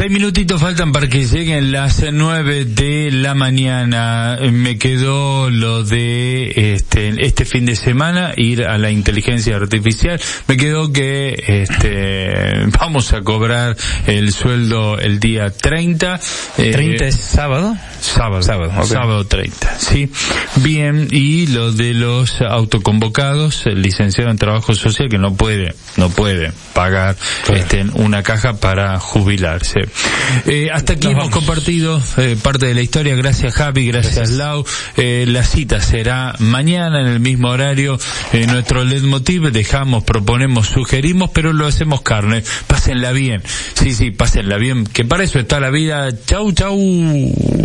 6 minutitos faltan para que lleguen las 9 de la mañana. Me quedó lo de este fin de semana, ir a la inteligencia artificial. Me quedó que vamos a cobrar el sueldo el día 30. 30 es sábado. Sábado, okay. Sábado 30, sí. Bien, y lo de los autoconvocados, el licenciado en trabajo social que no puede pagar una caja para jubilarse. Hasta aquí hemos compartido parte de la historia. Gracias Javi, gracias Lau. La cita será mañana en el mismo horario. Nuestro leitmotiv: dejamos, proponemos, sugerimos, pero lo hacemos carne. Pásenla bien. Sí, pásenla bien, que para eso está la vida. Chau.